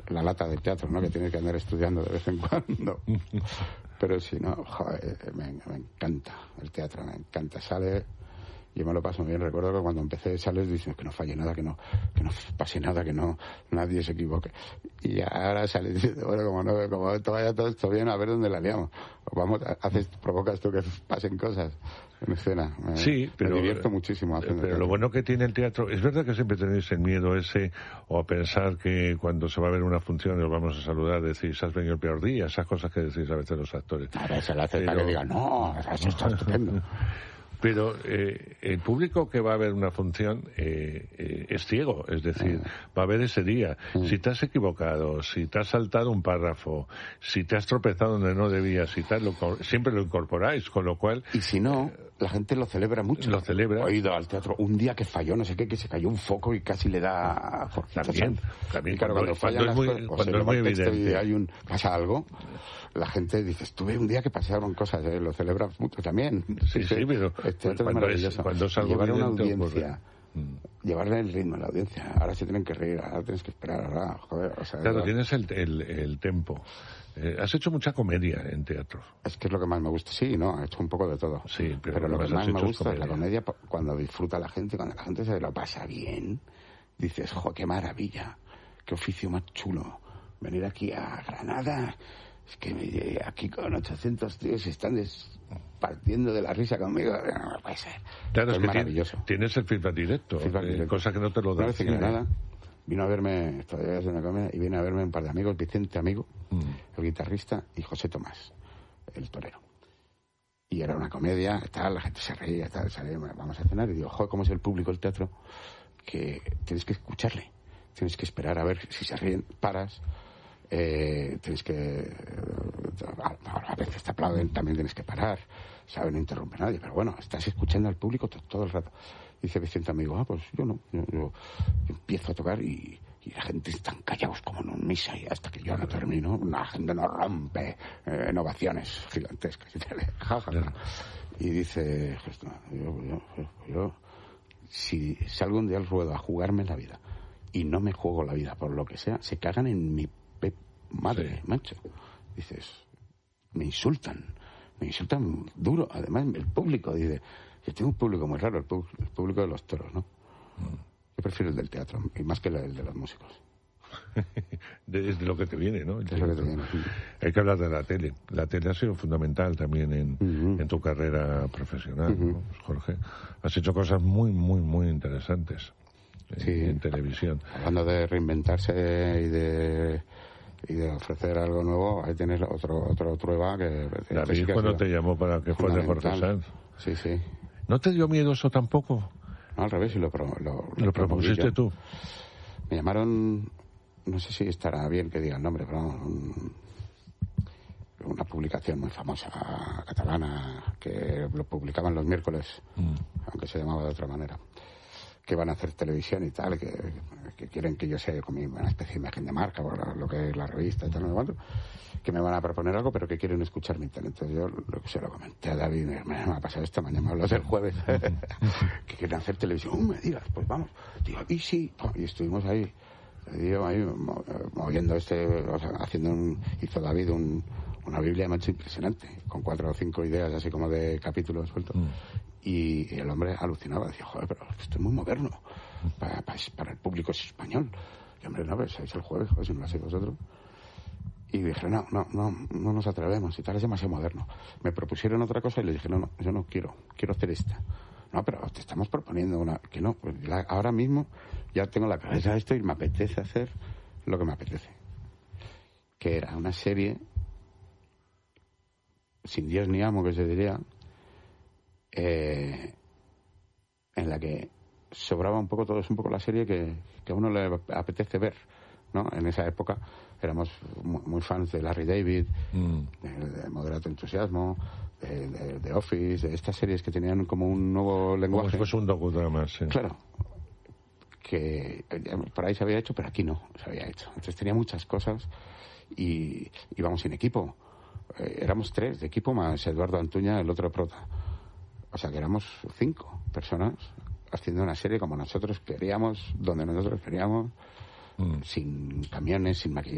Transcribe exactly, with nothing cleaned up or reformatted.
la lata del teatro, ¿no? Que tienes que andar estudiando de vez en cuando. Pero si no, joder, me, me encanta el teatro, me encanta. Sale, yo me lo paso bien. Recuerdo que cuando empecé sales diciendo que no falle nada, que no que no pase nada, que no nadie se equivoque. Y ahora sales diciendo, bueno, como no, como vaya todo esto bien, a ver dónde la liamos. Vamos, haces, provocas tú que pasen cosas en escena. Me, sí, pero, me divierto muchísimo haciendo pero teatro. Lo bueno que tiene el teatro, es verdad que siempre tenéis el miedo ese, o a pensar que cuando se va a ver una función os vamos a saludar, decir, has venido el peor día, esas cosas que decís a veces los actores. Ahora se lo hace pero... para que digan, no, eso está estupendo. Pero eh, el público que va a ver una función eh, eh, es ciego, es decir, va a ver ese día. Si te has equivocado, si te has saltado un párrafo, si te has tropezado donde no debías, si tal, lo, siempre lo incorporáis, con lo cual... Y si no, la gente lo celebra mucho. Lo celebra. He ido al teatro un día que falló, no sé qué, que se cayó un foco y casi le da... También, también. Y claro, cuando, cuando fallan las cosas, o cuando es muy evidente. Y hay un, pasa algo, la gente dice, estuve un día que pasaron cosas, ¿eh? Lo celebras mucho también. Sí, sí, pero... El teatro es maravilloso. Es, cuando es algo llevar una evidente, audiencia, llevarle el ritmo a la audiencia. Ahora se tienen que reír, ahora tienes que esperar, ahora, joder, o sea... Claro, tienes el, el, el tempo. Eh, has hecho mucha comedia en teatro. Es que es lo que más me gusta. Sí, no, he hecho un poco de todo. Sí, pero, pero lo, lo que más me gusta es, es la comedia cuando disfruta la gente, cuando la gente se lo pasa bien. Dices, jo, qué maravilla, qué oficio más chulo. Venir aquí a Granada, es que me, aquí con ochocientos tíos se están des... partiendo de la risa conmigo, no puede ser. Claro, es, es que maravilloso. Tienes el feedback directo, feedback eh, directo. Cosa que no te lo da. No decir nada. Vino a verme, todavía es una comedia, y vino a verme un par de amigos, Vicente Amigo, mm. el guitarrista, y José Tomás, el torero. Y era una comedia, tal, la gente se reía, tal, salía, vamos a cenar, y digo, joder, ¿cómo es el público el teatro? Que tienes que escucharle, tienes que esperar a ver si se ríen, paras, eh, tienes que... A, a veces te aplauden, también tienes que parar, ¿sabes? No interrumpe a nadie, pero bueno, estás escuchando al público todo, todo el rato. Dice Vicente Amigo, ah, pues yo no, yo, yo, yo empiezo a tocar y, y la gente están callados como en un misa y hasta que yo no termino, la gente nos rompe eh, en ovaciones gigantescas. Ja, ja, ja. Y dice, yo, yo, yo, yo, si salgo un día al ruedo a jugarme la vida y no me juego la vida por lo que sea, se cagan en mi pe madre, sí. Macho. Dices, me insultan, me insultan duro. Además, el público dice... Yo tengo un público muy raro, el, pu el público de los toros, ¿no? Mm. Yo prefiero el del teatro, y más que el de los músicos. Es de lo que te viene, ¿no? Es lo que te viene. Hay que hablar de la tele. La tele ha sido fundamental también en, uh-huh. en tu carrera profesional, uh-huh. ¿no? Jorge. Has hecho cosas muy, muy, muy interesantes sí. en, en televisión. Hablando de reinventarse y de... y de ofrecer algo nuevo, ahí tienes otro otro prueba que... David, que cuando te llamó para que fuera Jorge Sanz. Sí, sí. ¿No te dio miedo eso tampoco? No, al revés, y lo, pro, lo, lo, ¿Lo propusiste tú? Me llamaron, no sé si estará bien que diga el nombre, pero un, una publicación muy famosa catalana que lo publicaban los miércoles, mm. aunque se llamaba de otra manera, que van a hacer televisión y tal, que, que quieren que yo sea como una especie de imagen de marca, por lo que es la revista y tal, no sé cuánto, que me van a proponer algo, pero que quieren escuchar mi talento. Yo lo que se lo comenté a David, me, me ha pasado esta mañana, me habló el jueves, que quieren hacer televisión. ¡Oh, me digas! Pues vamos. Digo, y sí. Y estuvimos ahí, digo, ahí moviendo este, o sea, haciendo un, hizo David un, una Biblia, macho, impresionante, con cuatro o cinco ideas así como de capítulos sueltos. Mm. Y el hombre alucinaba, decía, joder, pero esto es muy moderno para, para, para el público español. Y hombre, no, pues es el jueves, joder, si no lo hacéis vosotros. Y dije, no, no, no, no nos atrevemos y tal, es demasiado moderno. Me propusieron otra cosa y le dije, no, no, yo no quiero, quiero hacer esta. No, pero te estamos proponiendo una, que no, pues la, ahora mismo ya tengo la cabeza de esto y me apetece hacer lo que me apetece. Que era una serie, sin Dios ni amo, que se diría, eh, en la que sobraba un poco todo, es un poco la serie que, que a uno le apetece ver, ¿no? En esa época éramos muy, muy fans de Larry David, mm. de, de Moderato Entusiasmo, de, de, de Office, de estas series que tenían como un nuevo lenguaje. Como si fuese un docudrama, sí. Claro, que por ahí se había hecho, pero aquí no se había hecho. Entonces tenía muchas cosas y íbamos sin equipo. Eh, éramos tres de equipo más Eduardo Antuña, el otro prota. O sea que éramos cinco personas haciendo una serie como nosotros queríamos, donde nosotros queríamos, mm. sin camiones, sin maquillaje.